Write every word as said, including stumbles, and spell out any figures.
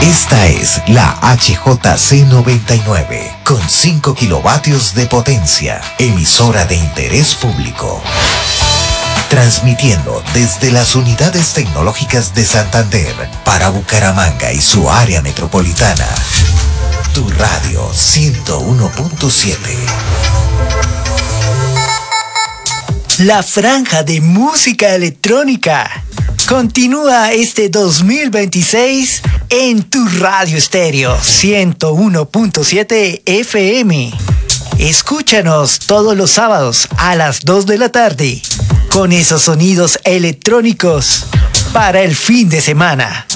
Esta es la H J C noventa y nueve, con cinco kilovatios de potencia, emisora de interés público. Transmitiendo desde las unidades tecnológicas de Santander para Bucaramanga y su área metropolitana. Tu radio ciento uno punto siete. La franja de música electrónica continúa este dos mil veintiséis en tu radio estéreo ciento uno punto siete F M. Escúchanos todos los sábados a las dos de la tarde con esos sonidos electrónicos para el fin de semana.